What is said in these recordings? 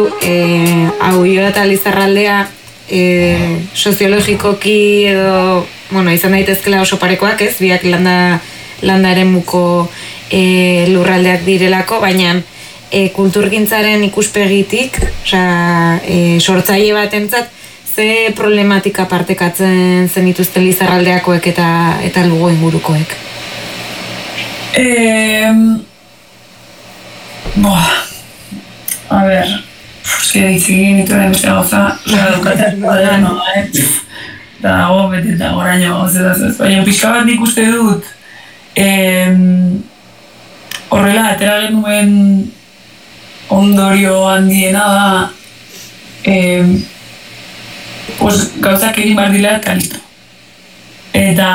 hau Oioa eta Lizarraldea soziologikoki edo, izan daitezkela oso parekoak, ez? Biak landaren muko lurraldeak direlako, baina kulturgintzaren ikuspegitik, sortzaile batentzat, ze problematika partekatzen zenituzten Lizarraldeakoek eta Lugo ingurukoek? A ber, egin dituen beste gauza, daukatzen badera, eta dago bete eta goraino gauzetaz, baina pixka bat nik uste dut, horrela, atera genuen ondorio handiena da, gauzak egin behar dila eta listo. Eta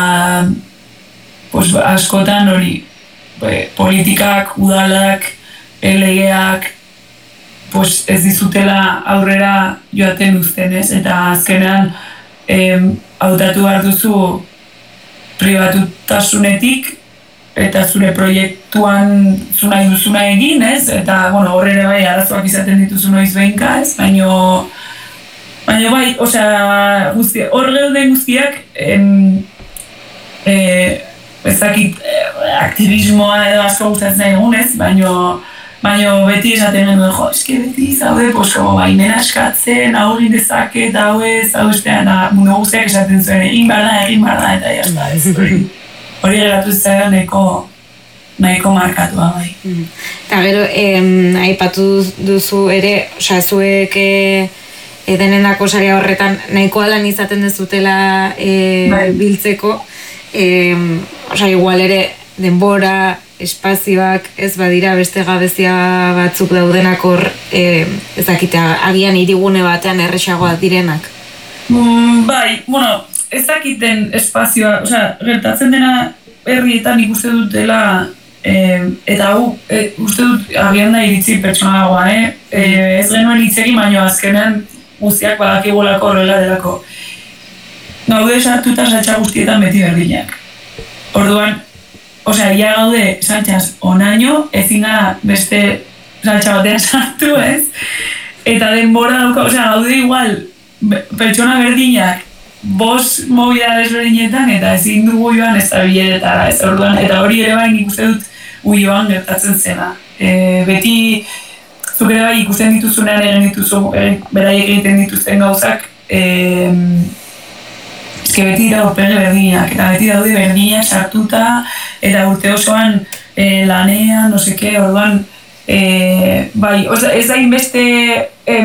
askotan hori, politikak, udalak, legeak, ez dizutela aurrera joaten uzten, ez? Eta azkenean hautatu behar duzu pribatutasunetik eta zure proiektuan zu nahi duzuna egin, ez? Eta, horrela bai, arazoak izaten dituzu noiz behinka, ez? Baina bai, hor geuden guztiak, ezakit aktivismoa edo asko gustatzen egunez, baina beti esaten genuen, eske beti zaude, baimena eskatzen, hau egin dezake, eta hau estean, mundu guztiak esaten zuen, egin behar da, eta jazta, ez. Hori geratu zaidan nahiko markatua bai. Eta gero, aipatu duzu ere, zuek denendako saria horretan nahikoa lan izaten dezutela biltzeko, igual ere denbora, espazioak ez badira beste gabezia batzuk daudenak hor, agian hirigune batean erresagoak direnak. Bai, ez dakiten espazioa, gertatzen dena herrietan ikuste dutela, eta uste dut agian da iritzi pertsonalagoa, ez genuen hitzegin, baina azkenean guztiak badakigulako horrela delako. Gaude sartuta saltsa guztietan beti berdinak. Orduan, ia gaude saltxas onaino, ezin gara beste saltsa batean sartu, ez? Eta denbora dauka, gaude igual pertsona berdinak 5 movida desberdinetan eta ezin dugu joan ez da bileretara, ez orduan, eta hori ere bai nik uste dut joan gertatzen zena. Beti, zuk ere bai ikusten dituzunean egin dituzu, beraiek egiten dituzten gauzak, beti dira urpege berdinak, eta beti daude berdinak sartuta, eta urte osoan lanean, orduan, bai, ez da inbeste